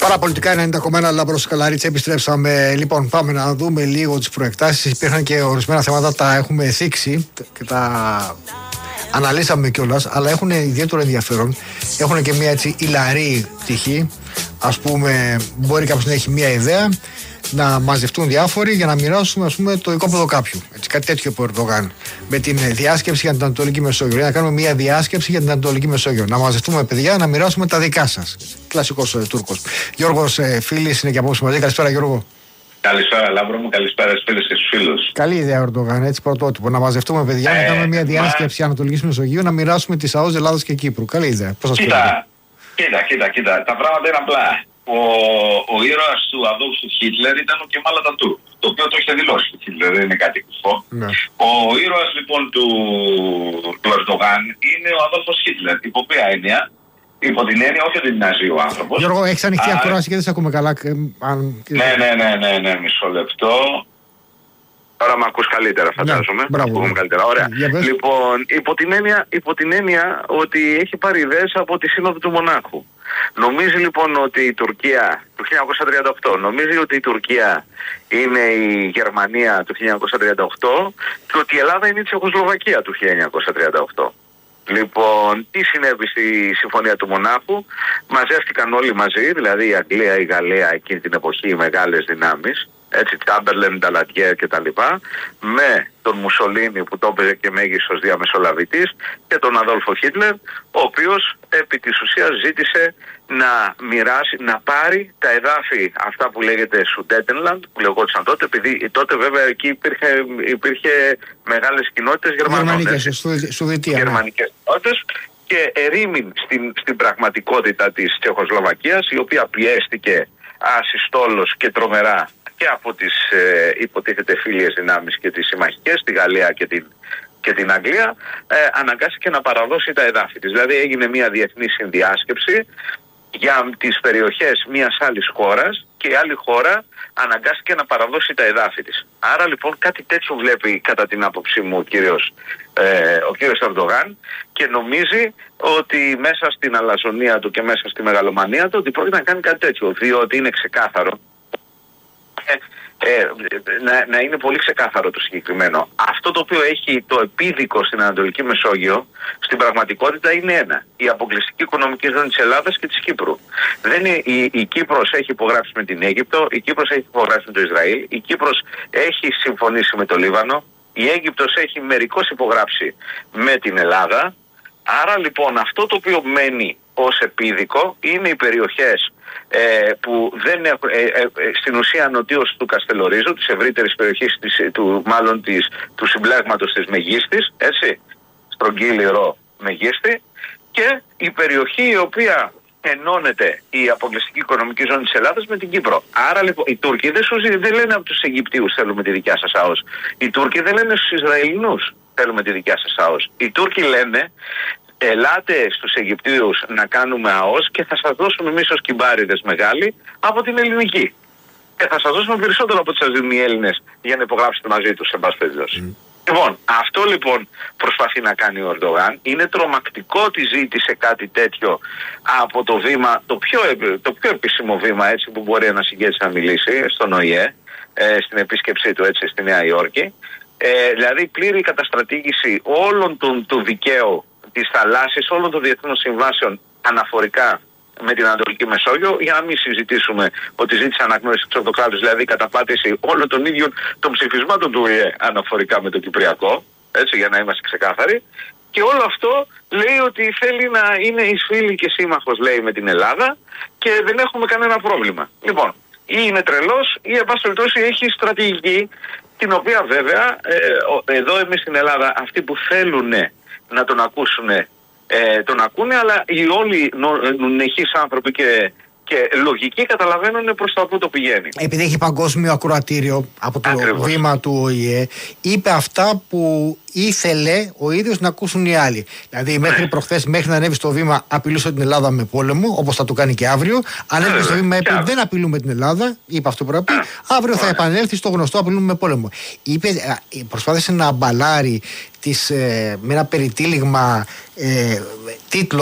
Παραπολιτικά 90,1 Λάμπρος Καλαρίτσα. Επιστρέψαμε. Λοιπόν, πάμε να δούμε λίγο τις προεκτάσεις. Υπήρχαν και ορισμένα θέματα, τα έχουμε θίξει και τα αναλύσαμε κιόλας, αλλά έχουν ιδιαίτερο ενδιαφέρον. Έχουν και μια έτσι ηλαρή πτυχή. Ας πούμε, μπορεί κάποιος να έχει μια ιδέα, να μαζευτούν διάφοροι για να μοιράσουν, ας πούμε, το οικόπεδο κάποιου. Έτσι, κάτι τέτοιο που Ερντογάν. Με την διάσκεψη για την Ανατολική Μεσόγειο. Να κάνουμε μια διάσκεψη για την Ανατολική Μεσόγειο. Να μαζευτούμε παιδιά, να μοιράσουμε τα δικά σας. Κλασικός Τούρκος. Γιώργος Φίλης είναι και απόψε μαζί. Καλησπέρα, Γιώργο. Καλησπέρα, Λάμπρο μου. Καλησπέρα στους φίλους και στους φίλους. Καλή ιδέα, Ερντογάν. Έτσι, πρωτότυπο. Να μαζευτούμε παιδιά, να κάνουμε μια διάσκεψη Ανατολικής Μεσογείου, να μοιράσουμε τις ΑΟΣ Ελλάδας και Κύπρου. Καλή ιδέα. Πώς σας κοίτα. Τα πράγματα είναι απλά. Ο ήρωας του αδόξου Χίτλερ ήταν ο Κεμάλ Ατατούρκ, το οποίο το είχε δηλώσει ο Χίτλερ, δεν είναι κάτι κουφό. Ναι. Ο ήρωας λοιπόν του Ερντογάν είναι ο αδόφος Χίτλερ. Υπό ποια έννοια? Υπό την έννοια όχι ότι είναι ναζί ο άνθρωπος. Γιώργο, έχεις ανοιχτή ακρόαση και δεν σε ακούμε καλά. Ναι, μισό λεπτό. Τώρα με ακούς καλύτερα, φαντάζομαι. Μπράβο. Καλύτερα. Ωραία. Λοιπόν, υπό την έννοια ότι έχει πάρει ιδέες από τη Σύνοδο του Μονάχου. Νομίζει λοιπόν ότι η Τουρκία του 1938, νομίζει ότι η Τουρκία είναι η Γερμανία του 1938 και ότι η Ελλάδα είναι η Τσεχοσλοβακία του 1938. Λοιπόν, τι συνέβη στη Συμφωνία του Μονάχου? Μαζεύτηκαν όλοι μαζί, δηλαδή η Αγγλία, η Γαλλία εκείνη την εποχή, οι μεγάλες δυνάμεις, έτσι, Τσάμπερλεν, Νταλαντιέ και τα λοιπά, με τον Μουσολίνι που το έπαιζε και μέγιστος διαμεσολαβητής και τον Αδόλφο Χίτλερ, ο οποίος επί της ουσίας ζήτησε να μοιράσει, να πάρει τα εδάφη αυτά που λέγεται Σουντέτενλαντ, που λεγόντουσαν τότε, επειδή τότε βέβαια εκεί υπήρχε μεγάλες κοινότητες γερμανικές κοινότητες, και ερήμην στην πραγματικότητα της Τσεχοσλοβακίας, η οποία πιέστηκε ασυστόλως και τρομερά και από τις υποτίθεται φίλιες δυνάμεις και τις συμμαχικές, τη Γαλλία και την Αγγλία, αναγκάστηκε να παραδώσει τα εδάφη της. Δηλαδή έγινε μια διεθνή συνδιάσκεψη για τις περιοχές μιας άλλης χώρας και η άλλη χώρα αναγκάστηκε να παραδώσει τα εδάφη της. Άρα λοιπόν κάτι τέτοιο βλέπει κατά την άποψή μου ο κύριος Ερντογάν και νομίζει ότι μέσα στην αλαζονία του και μέσα στη μεγαλομανία του ότι πρόκειται να κάνει κάτι τέτοιο, διότι είναι ξεκάθαρο. Να είναι πολύ ξεκάθαρο το συγκεκριμένο. Αυτό το οποίο έχει το επίδικο στην Ανατολική Μεσόγειο στην πραγματικότητα είναι ένα: η αποκλειστική οικονομική ζώνη της Ελλάδας και της Κύπρου. Δεν είναι, η Κύπρος έχει υπογράψει με την Αίγυπτο, η Κύπρος έχει υπογράψει με το Ισραήλ, η Κύπρος έχει συμφωνήσει με το Λίβανο, η Αίγυπτος έχει μερικώς υπογράψει με την Ελλάδα. Άρα λοιπόν αυτό το οποίο μένει ως επίδικο είναι οι περιοχές που δεν έχουν, στην ουσία νοτίως του Καστελορίζου, της ευρύτερης περιοχής του συμπλέγματος της Μεγίστης, έτσι, Στρογγύλη, Ρο, Μεγίστη, και η περιοχή η οποία ενώνεται η αποκλειστική οικονομική ζώνη της Ελλάδας με την Κύπρο. Άρα λοιπόν οι Τούρκοι δεν λένε από τους Αιγυπτίους θέλουμε τη δικιά σας ΑΟΣ. Οι Τούρκοι δεν λένε στους Ισραηλινούς θέλουμε τη δικιά σας ΑΟΣ. Οι Τούρκοι λένε ελάτε στους Αιγυπτίους να κάνουμε ΑΟΣ και θα σας δώσουμε εμείς ως κυμπάριδες μεγάλοι από την ελληνική. Και θα σας δώσουμε περισσότερο από ό,τι σας δίνουν οι Έλληνες για να υπογράψετε μαζί τους, σε πάση περιπτώσει. Λοιπόν, αυτό λοιπόν προσπαθεί να κάνει ο Ερντογάν. Είναι τρομακτικό ότι ζήτησε κάτι τέτοιο από το βήμα, το πιο επίσημο βήμα, έτσι, που μπορεί ένας ηγέτης να μιλήσει στον ΟΗΕ, στην επίσκεψή του, έτσι, στη Νέα Υόρκη. Δηλαδή πλήρη καταστρατήγηση όλων του δικαίου της θαλάσσης, όλων των διεθνών συμβάσεων αναφορικά με την Ανατολική Μεσόγειο, για να μην συζητήσουμε ότι ζήτησε αναγνώριση του αυτοκράτους, δηλαδή καταπάτηση όλων των ίδιων των ψηφισμάτων του ΟΗΕ αναφορικά με το Κυπριακό, έτσι, για να είμαστε ξεκάθαροι. Και όλο αυτό λέει ότι θέλει να είναι εις φίλη και σύμμαχος, λέει, με την Ελλάδα και δεν έχουμε κανένα πρόβλημα. Λοιπόν, ή είναι τρελός ή εν πάση περιπτώσει έχει στρατηγική, την οποία βέβαια εδώ εμείς στην Ελλάδα αυτοί που θέλουν να τον ακούσουν τον ακούνε, αλλά οι όλοι νεχείς άνθρωποι και λογικοί καταλαβαίνουν προς τα πού το πηγαίνει. Επειδή έχει παγκόσμιο ακροατήριο από το βήμα του ΟΗΕ, είπε αυτά που ήθελε ο ίδιος να ακούσουν οι άλλοι. Δηλαδή μέχρι προχθές, μέχρι να ανέβει στο βήμα, απειλούσε την Ελλάδα με πόλεμο, όπως θα το κάνει και αύριο. Ανέβει στο βήμα, είπε δεν απειλούμε την Ελλάδα, είπε αυτό που πρέπει. Αύριο θα επανέλθει στο γνωστό απειλούμε με πόλεμο. Προσπάθησε να μπαλάρει με ένα περιτύλιγμα τίτλων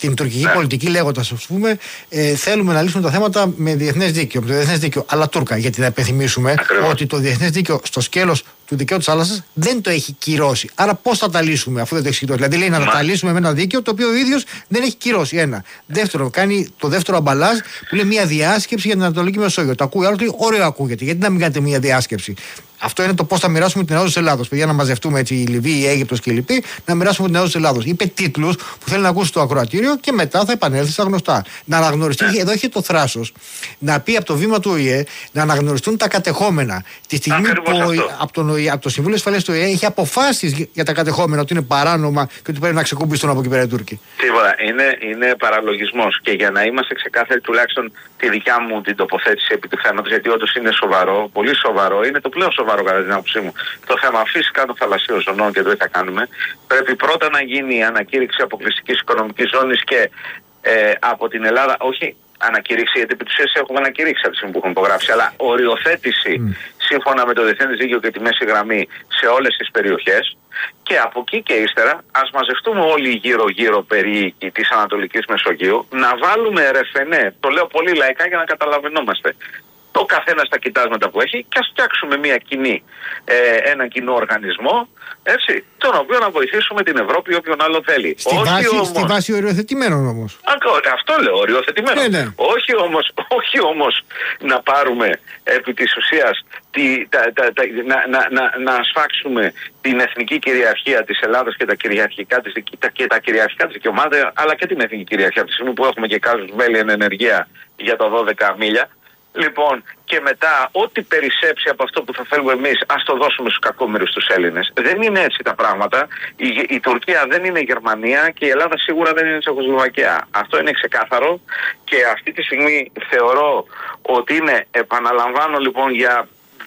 την τουρκική πολιτική, λέγοντας, ας πούμε, θέλουμε να λύσουμε τα θέματα με διεθνές δίκαιο. Με το διεθνές δίκαιο, αλλά Τούρκα. Γιατί να υπενθυμίσουμε ότι το διεθνές δίκαιο στο σκέλος του δικαίου της θάλασσας δεν το έχει κυρώσει. Άρα πώς θα τα λύσουμε αφού δεν το έχει κυρώσει? Δηλαδή λέει να τα λύσουμε με ένα δίκαιο το οποίο ο ίδιος δεν έχει κυρώσει. Ένα. Δεύτερο, κάνει το δεύτερο αμπαλάζ που είναι μια διάσκεψη για την Ανατολική Μεσόγειο. Το ακούει άλλο, λέει ωραίο ακούγεται. Γιατί να μην κάνετε μια διάσκεψη? Αυτό είναι το πώς θα μοιράσουμε την Ελλάδα της Ελλάδος. Παιδιά, να μαζευτούμε έτσι η Λιβύη, η Αίγυπτος και η Λιβύη, να μοιράσουμε την Ελλάδα της Ελλάδος. Είπε τίτλους που θέλει να ακούσει το ακροατήριο και μετά θα επανέλθει στα γνωστά. Να αναγνωριστεί, εδώ έχει το θράσος, να πει από το βήμα του ΟΗΕ να αναγνωριστούν τα κατεχόμενα. Τη στιγμή που από το Συμβούλιο Ασφαλείας του ΟΗΕ έχει αποφάσεις για τα κατεχόμενα ότι είναι παράνομα και ότι πρέπει να ξεκουμπιστούν από εκεί πέρα οι Τούρκοι. Τίποτα. Είναι παραλογισμός. Και για να είμαστε ξεκάθαροι, τουλάχιστον τη δικιά μου την τοποθέτηση επί του θέματος, γιατί όντως είναι σοβαρό, πολύ σοβαρό, είναι το πλέον σοβαρό κατά την άποψή μου. Το θέμα φυσικά των θαλασσίων ζωνών και το τι θα κάνουμε. Πρέπει πρώτα να γίνει η ανακήρυξη αποκλειστικής οικονομικής ζώνης και από την Ελλάδα, όχι ανακήρυξη, γιατί επί της ουσίας έχουμε ανακηρύξει από τη στιγμή που έχουμε υπογράψει, αλλά οριοθέτηση σύμφωνα με το διεθνές δίκαιο και τη μέση γραμμή σε όλες τις περιοχές. Και από εκεί και ύστερα ας μαζευτούμε όλοι γύρω-γύρω περίοικοι της Ανατολικής Μεσογείου, να βάλουμε ρεφενέ, το λέω πολύ λαϊκά για να καταλαβαίνόμαστε, το καθένα στα κοιτάσματα που έχει και ας φτιάξουμε έναν κοινό οργανισμό, έτσι, τον οποίο να βοηθήσουμε την Ευρώπη όποιον άλλο θέλει. Στη βάση οριοθετημένων όμως. Αυτό λέω, οριοθετημένων. Ναι. Όχι όμως να πάρουμε επί της ουσίας να ασφάξουμε την εθνική κυριαρχία της Ελλάδας και τα κυριαρχικά της δικαιωμάτων, αλλά και την εθνική κυριαρχία από τη στιγμή που έχουμε και κάζους βέλη εν ενεργεία για τα 12 μίλια. Λοιπόν, και μετά ό,τι περισσέψει από αυτό που θα θέλουμε εμείς, ας το δώσουμε στους κακόμοιρους τους Έλληνες. Δεν είναι έτσι τα πράγματα. Η Τουρκία δεν είναι η Γερμανία και η Ελλάδα σίγουρα δεν είναι η Τσεχοσλοβακία. Αυτό είναι ξεκάθαρο και αυτή τη στιγμή θεωρώ ότι είναι, επαναλαμβάνω λοιπόν για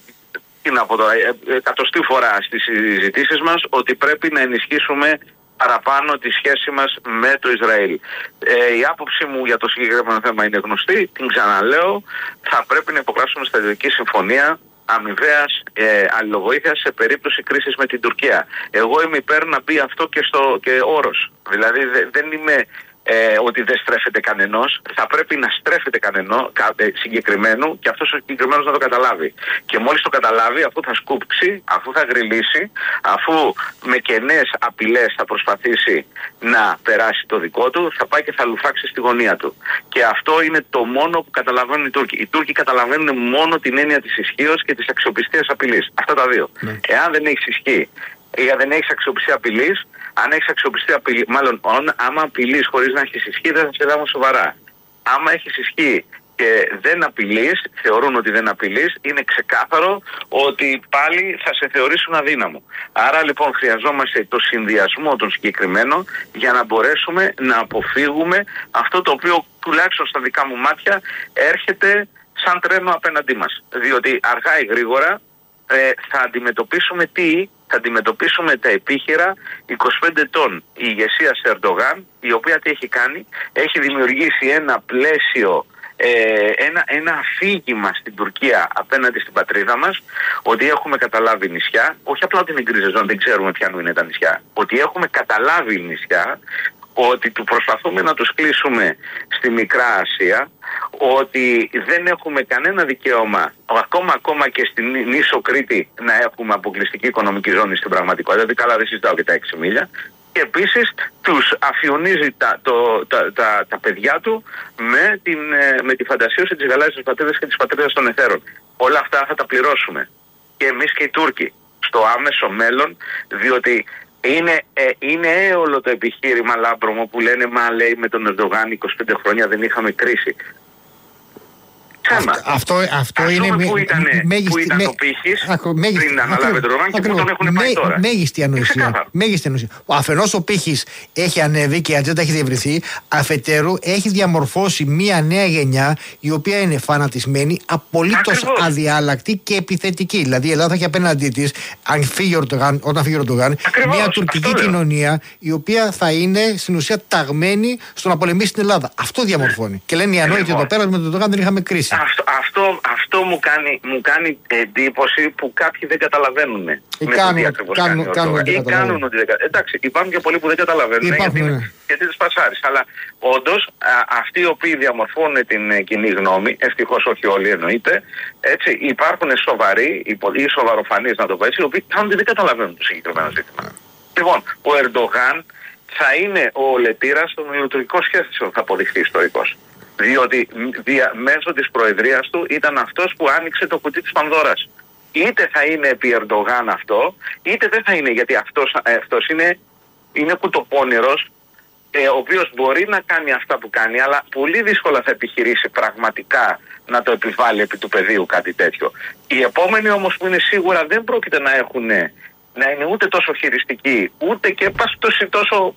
εκατοστή φορά στις συζητήσεις μας, ότι πρέπει να ενισχύσουμε παραπάνω τη σχέση μας με το Ισραήλ. Η άποψη μου για το συγκεκριμένο θέμα είναι γνωστή, την ξαναλέω, θα πρέπει να υπογράψουμε στρατιωτική συμφωνία αμοιβαίας αλληλοβοήθειας σε περίπτωση κρίσης με την Τουρκία. Εγώ είμαι υπέρ να μπει αυτό και όρος. Δηλαδή δεν είμαι ότι δεν στρέφεται κανενός, θα πρέπει να στρέφεται συγκεκριμένου και αυτός ο συγκεκριμένος να το καταλάβει. Και μόλις το καταλάβει, αφού θα σκούψει, αφού θα γριλήσει, αφού με κενές απειλές θα προσπαθήσει να περάσει το δικό του, θα πάει και θα λουφάξει στη γωνία του. Και αυτό είναι το μόνο που καταλαβαίνουν οι Τούρκοι. Οι Τούρκοι καταλαβαίνουν μόνο την έννοια της ισχύως και της αξιοπιστίας απειλής. Αυτά τα δύο. Ναι. Εάν δεν έχεις ισχύ, δεν έχεις αξιοπιστία απειλής, αν έχεις αξιοπιστία απειλή, μάλλον άμα απειλείς χωρίς να έχεις ισχύ, δεν θα σε δάμε σοβαρά. Άμα έχεις ισχύ και δεν απειλείς, θεωρούν ότι δεν απειλείς, είναι ξεκάθαρο ότι πάλι θα σε θεωρήσουν αδύναμο. Άρα λοιπόν χρειαζόμαστε το συνδυασμό των συγκεκριμένων για να μπορέσουμε να αποφύγουμε αυτό το οποίο τουλάχιστον στα δικά μου μάτια έρχεται σαν τρένο απέναντί μας. Διότι αργά ή γρήγορα θα αντιμετωπίσουμε θα αντιμετωπίσουμε τα επίχειρα 25 ετών η ηγεσία Ερντογάν, η οποία τι έχει κάνει, έχει δημιουργήσει ένα πλαίσιο, ένα αφήγημα στην Τουρκία απέναντι στην πατρίδα μας, ότι έχουμε καταλάβει νησιά, όχι απλά ότι είναι γκρίζε ζώνη, δεν ξέρουμε ποια είναι τα νησιά, ότι έχουμε καταλάβει νησιά, ότι προσπαθούμε να τους κλείσουμε στη Μικρά Ασία, ότι δεν έχουμε κανένα δικαίωμα ακόμα και στην νήσο Κρήτη να έχουμε αποκλειστική οικονομική ζώνη στην πραγματικότητα, δηλαδή καλά δεν συζητάω και τα 6 μίλια, και επίσης τους αφιονίζει τα παιδιά του με τη φαντασίωση της γαλάζιας πατρίδας και της πατρίδας των εθέρων. Όλα αυτά θα τα πληρώσουμε και εμείς και οι Τούρκοι στο άμεσο μέλλον, διότι είναι έολο το επιχείρημα Λάμπρομο που λένε λέει με τον Ερντογάν 25 χρόνια δεν είχαμε κρίση. Αυτό είναι που ήταν ο πύχης πριν αναλάβει τον Ερντογάν και που τον έχουν πάει τώρα. Μέγιστη ανοησία. Αφενός ο πύχης έχει ανέβει και η ατζέντα έχει διευρυθεί, αφετέρου έχει διαμορφώσει μια νέα γενιά η οποία είναι φανατισμένη, απολύτως αδιάλακτη και επιθετική. Δηλαδή η Ελλάδα έχει απέναντί της, όταν φύγει ο Ερντογάν, μια τουρκική κοινωνία η οποία θα είναι στην ουσία ταγμένη στο να πολεμήσει την Ελλάδα. Αυτό διαμορφώνει. Και λένε οι ανόητοι εδώ πέρα με τον Ερντογάν δεν είχαμε κρίση. Αυτό αυτό μου κάνει εντύπωση που κάποιοι δεν καταλαβαίνουν. Ή κάνουν ότι δεν καταλαβαίνουν. Εντάξει, υπάρχουν και πολλοί που δεν καταλαβαίνουν γιατί τις πασάρεις. Αλλά όντως αυτοί οι οποίοι διαμορφώνουν την κοινή γνώμη, ευτυχώς όχι όλοι εννοείται, έτσι, υπάρχουν σοβαροί ή σοβαροφανείς, να το πω έτσι, οι οποίοι κάνουν ότι δεν καταλαβαίνουν το συγκεκριμένο ζήτημα. Λοιπόν, ο Ερντογάν θα είναι ο λετήρας των ιδιωτικών σχέσεων, θα αποδειχθεί ιστορικός. Διότι μέσω της προεδρίας του ήταν αυτός που άνοιξε το κουτί της Πανδώρας. Είτε θα είναι επί Ερντογάν αυτό, είτε δεν θα είναι, γιατί αυτός είναι κουτοπώνηρος, ο οποίος μπορεί να κάνει αυτά που κάνει, αλλά πολύ δύσκολα θα επιχειρήσει πραγματικά να το επιβάλλει επί του πεδίου κάτι τέτοιο. Οι επόμενοι όμως που είναι σίγουρα δεν πρόκειται να είναι ούτε τόσο χειριστικοί, ούτε και τόσο,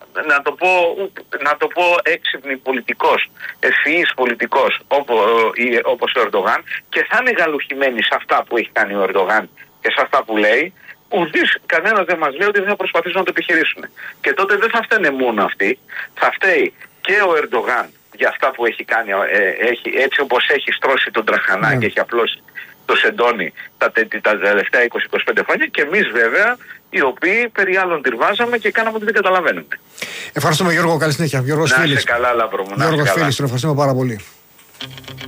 να το πω έξυπνοι πολιτικός, ευφυής πολιτικός όπως ο Ερντογάν, και θα είναι γαλουχημένοι σε αυτά που έχει κάνει ο Ερντογάν και σε αυτά που λέει. Κανένας δεν μας λέει ότι δεν θα προσπαθήσουν να το επιχειρήσουν. Και τότε δεν θα φταίνε μόνο αυτοί, θα φταίει και ο Ερντογάν για αυτά που έχει κάνει, έτσι όπως έχει στρώσει τον τραχανά και έχει απλώσει το σεντόνι τα τελευταία 20-25 χρόνια, και εμείς βέβαια, οι οποίοι περί άλλων τυρβάζαμε και κάναμε ότι δεν καταλαβαίνουμε. Ευχαριστούμε, Γιώργο, καλή συνέχεια. Γιώργος Φίλης. Να είσαι καλά, Λαύρο μου. Γιώργος Φίλης, τον ευχαριστούμε πάρα πολύ.